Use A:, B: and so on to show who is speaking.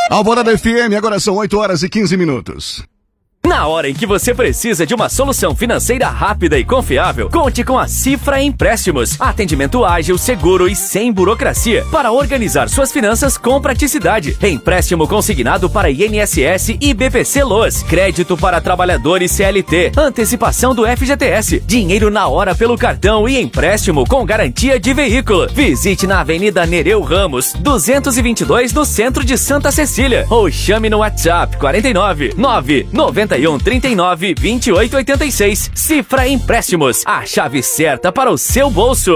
A: Alvorada FM, agora são 8 horas e 15 minutos.
B: Na hora em que você precisa de uma solução financeira rápida e confiável, conte com a Cifra Empréstimos. Atendimento ágil, seguro e sem burocracia para organizar suas finanças com praticidade. Empréstimo consignado para INSS e BPC-Loas. Crédito para trabalhadores CLT. Antecipação do FGTS. Dinheiro na hora pelo cartão e empréstimo com garantia de veículo. Visite na Avenida Nereu Ramos, 222, no centro de Santa Cecília. Ou chame no WhatsApp 49 991 39 28 86. Cifra Empréstimos, a chave certa para o seu bolso.